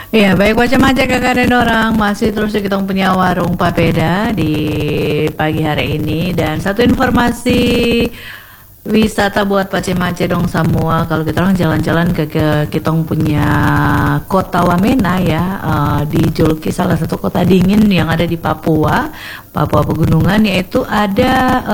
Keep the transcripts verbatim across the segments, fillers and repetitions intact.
Iya, baik macam-macam kakak dan orang masih terus di kita punya warung papeda di pagi hari ini dan satu informasi wisata buat pace-mace dong semua. Kalau kita orang jalan-jalan ke, ke kita punya kota Wamena ya, uh, dijuluki salah satu kota dingin yang ada di Papua, Papua Pegunungan, yaitu ada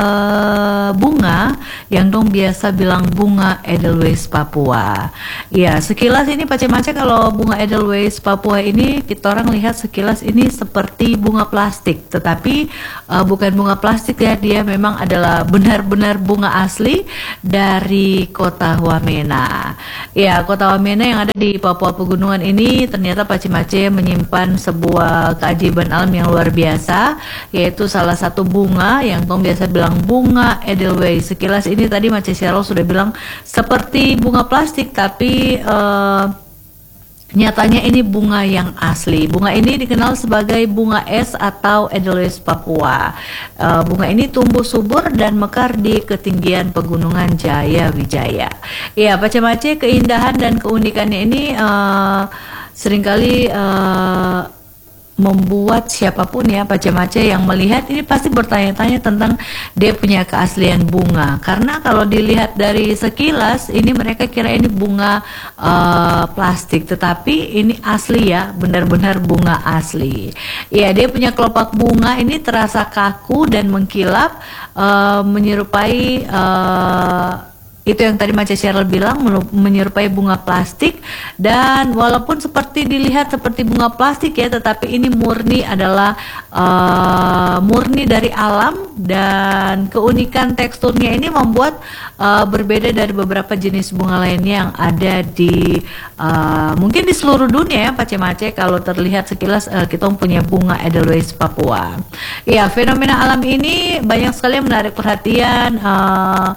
uh, bunga yang dong biasa bilang bunga Edelweiss Papua. Ya, sekilas ini pace-mace kalau bunga Edelweiss Papua ini kita orang lihat sekilas ini seperti bunga plastik, tetapi uh, bukan bunga plastik ya, dia memang adalah benar-benar bunga asli dari kota Wamena. Ya, kota Wamena yang ada di Papua Pegunungan ini ternyata pace-mace menyimpan sebuah keajaiban alam yang luar biasa, yaitu salah satu bunga yang tong biasa bilang bunga Edelweiss. Sekilas ini tadi Mace Cheryl sudah bilang seperti bunga plastik, tapi uh, nyatanya ini bunga yang asli. Bunga ini dikenal sebagai bunga es atau Edelweiss Papua. Uh, bunga ini tumbuh subur dan mekar di ketinggian pegunungan Jaya Wijaya. Ya, pace-mace keindahan dan keunikannya ini uh, seringkali uh, membuat siapapun ya pace-mace yang melihat ini pasti bertanya-tanya tentang dia punya keaslian bunga, karena kalau dilihat dari sekilas ini mereka kira ini bunga uh, plastik, tetapi ini asli ya, benar-benar bunga asli. Ya, dia punya kelopak bunga ini terasa kaku dan mengkilap, uh, menyerupai uh, itu yang tadi Mace Cheryl bilang menyerupai bunga plastik, dan walaupun seperti dilihat seperti bunga plastik ya, tetapi ini murni adalah uh, murni dari alam, dan keunikan teksturnya ini membuat uh, berbeda dari beberapa jenis bunga lainnya yang ada di uh, mungkin di seluruh dunia ya pace-mace. Kalau terlihat sekilas uh, kita punya bunga Edelweiss Papua. Ya, fenomena alam ini banyak sekali menarik perhatian. Uh,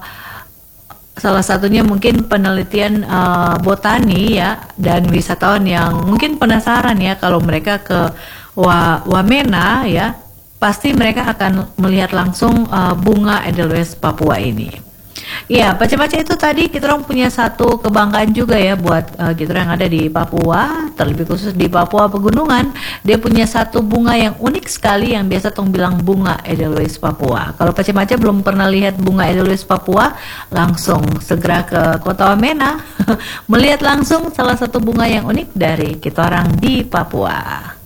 Salah satunya mungkin penelitian uh, botani ya, dan wisatawan yang mungkin penasaran ya kalau mereka ke Wa Wamena ya, pasti mereka akan melihat langsung uh, bunga Edelweiss Papua ini. Ya, pace-mace itu tadi kita orang punya satu kebanggaan juga ya buat uh, kita yang ada di Papua, terlebih khusus di Papua Pegunungan. Dia punya satu bunga yang unik sekali yang biasa tong bilang bunga Edelweiss Papua. Kalau pace-mace belum pernah lihat bunga Edelweiss Papua, langsung segera ke kota Wamena melihat langsung salah satu bunga yang unik dari kita orang di Papua.